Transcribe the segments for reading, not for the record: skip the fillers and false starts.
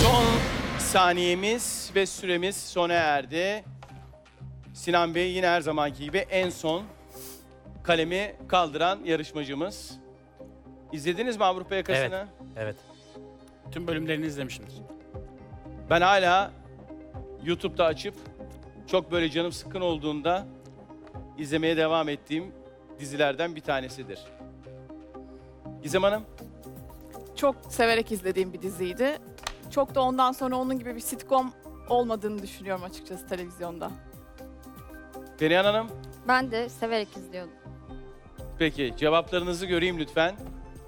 Son saniyemiz ve süremiz sona erdi. Sinan Bey yine her zamanki gibi en son kalemi kaldıran yarışmacımız. İzlediniz mi Avrupa Yakası'nı? Evet. Tüm bölümlerini izlemişimdir. Ben hala YouTube'da açıp çok böyle canım sıkkın olduğunda izlemeye devam ettiğim dizilerden bir tanesidir. Gizem Hanım? Çok severek izlediğim bir diziydi. Çok da ondan sonra onun gibi bir sitcom olmadığını düşünüyorum açıkçası televizyonda. Perihan Hanım? Ben de severek izliyordum. Peki cevaplarınızı göreyim lütfen.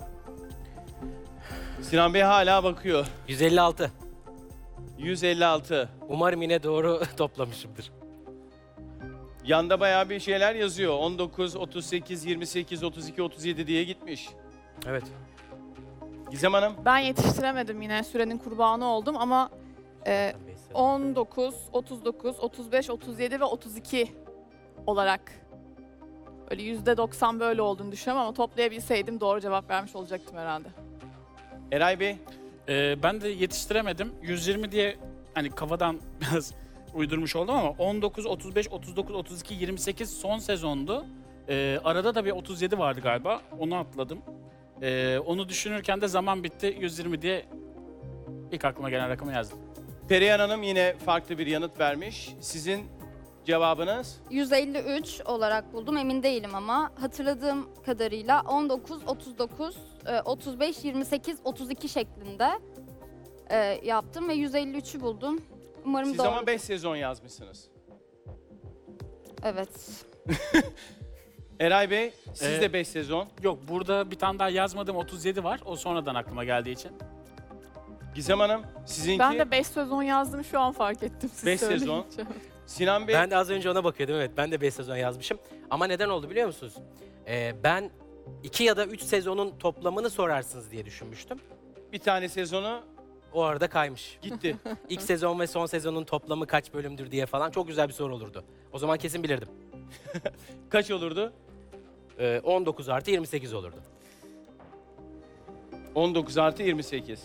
Sinan Bey hala bakıyor. 156. 156. Umarım yine doğru toplamışımdır. Yanda bayağı bir şeyler yazıyor. 19, 38, 28, 32, 37 diye gitmiş. Evet. Gizem Hanım? Ben yetiştiremedim, yine sürenin kurbanı oldum ama 19, 39, 35, 37 ve 32 olarak böyle %90 böyle olduğunu düşünüyorum ama toplayabilseydim doğru cevap vermiş olacaktım herhalde. Eray Bey? Ben de yetiştiremedim. 120 diye hani kafadan biraz uydurmuş oldum ama 19, 35, 39, 32, 28 son sezondu. Arada da bir 37 vardı galiba. Onu atladım. Onu düşünürken de zaman bitti. 120 diye ilk aklıma gelen rakamı yazdım. Perihan Hanım yine farklı bir yanıt vermiş. Sizin cevabınız? 153 olarak buldum, emin değilim ama hatırladığım kadarıyla 19, 39, 35, 28, 32 şeklinde yaptım ve 153'ü buldum. Umarım Siz doğru. ama 5 sezon yazmışsınız. Evet. Eray Bey, siz Ee, de 5 sezon. Yok, burada bir tane daha yazmadığım 37 var. O sonradan aklıma geldiği için. Gizem Hanım, sizinki Ben de 5 sezon yazdım, şu an fark ettim siz 5 sezon. söyleyince. Sinan Bey, Ben de az önce ona bakıyordum. Evet, ben de 5 sezon yazmışım. Ama neden oldu biliyor musunuz? Ben 2 ya da 3 sezonun toplamını sorarsınız diye düşünmüştüm. bir tane sezonu O arada kaymış. gitti. İlk sezon ve son sezonun toplamı kaç bölümdür diye falan çok güzel bir soru olurdu. O zaman kesin bilirdim. Kaç olurdu? 19 artı 28 olurdu. 19 artı 28.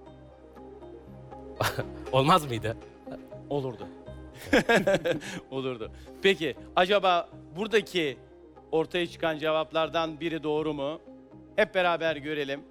Olmaz mıydı? Olurdu. Olurdu. Peki, acaba buradaki ortaya çıkan cevaplardan biri doğru mu? Hep beraber görelim.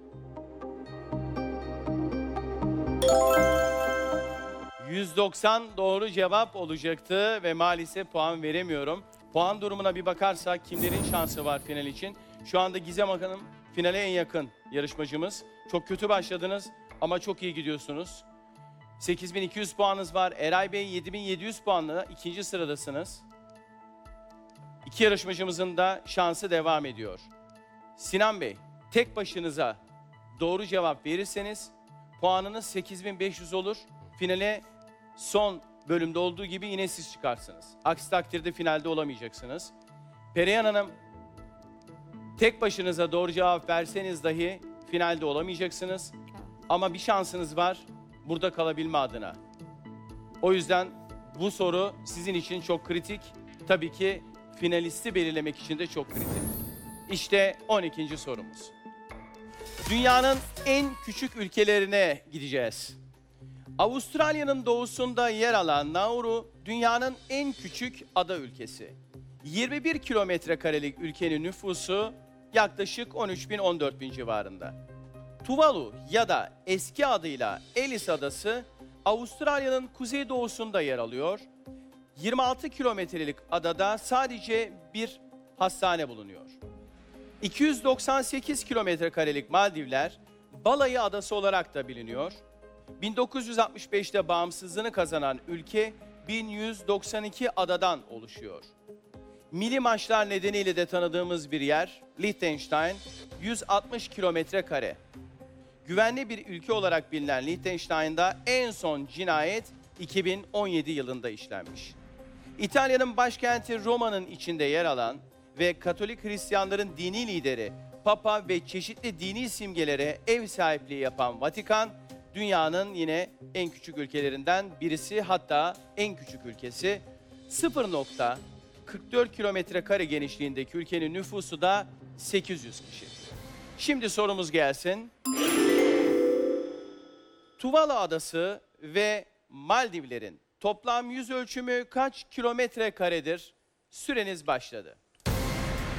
190 doğru cevap olacaktı ve maalesef puan veremiyorum. Puan durumuna bir bakarsak kimlerin şansı var final için? Şu anda Gizem Hanım finale en yakın yarışmacımız. Çok kötü başladınız ama çok iyi gidiyorsunuz. 8200 puanınız var. Eray Bey 7700 puanla ikinci sıradasınız. İki yarışmacımızın da şansı devam ediyor. Sinan Bey, tek başınıza doğru cevap verirseniz puanınız 8500 olur. Finale son bölümde olduğu gibi yine siz çıkarsınız. Aksi takdirde finalde olamayacaksınız. Perihan Hanım, tek başınıza doğru cevap verseniz dahi finalde olamayacaksınız. Ama bir şansınız var burada kalabilme adına. O yüzden bu soru sizin için çok kritik. Tabii ki finalisti belirlemek için de çok kritik. İşte 12. sorumuz. Dünyanın en küçük ülkelerine gideceğiz. Avustralya'nın doğusunda yer alan Nauru, dünyanın en küçük ada ülkesi. 21 kilometre karelik ülkenin nüfusu yaklaşık 13.000-14.000 civarında. Tuvalu ya da eski adıyla Ellis Adası, Avustralya'nın kuzeydoğusunda yer alıyor. 26 kilometrelik adada sadece bir hastane bulunuyor. 298 kilometre karelik Maldivler, Balayı Adası olarak da biliniyor. 1965'te bağımsızlığını kazanan ülke 1192 adadan oluşuyor. Milli maçlar nedeniyle de tanıdığımız bir yer, Liechtenstein, 160 kilometre kare. Güvenli bir ülke olarak bilinen Liechtenstein'da en son cinayet 2017 yılında işlenmiş. İtalya'nın başkenti Roma'nın içinde yer alan ve Katolik Hristiyanların dini lideri, Papa ve çeşitli dini simgelere ev sahipliği yapan Vatikan, dünyanın yine en küçük ülkelerinden birisi, hatta en küçük ülkesi. 0,44 kilometre kare genişliğindeki ülkenin nüfusu da 800 kişi. Şimdi sorumuz gelsin. Tuvalu Adası ve Maldivlerin toplam yüz ölçümü kaç kilometre karedir? Süreniz başladı.